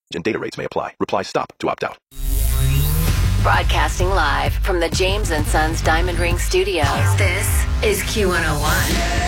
and data rates may apply. Reply STOP to opt out. Broadcasting live from the James & Sons Diamond Ring Studios. This is Q101.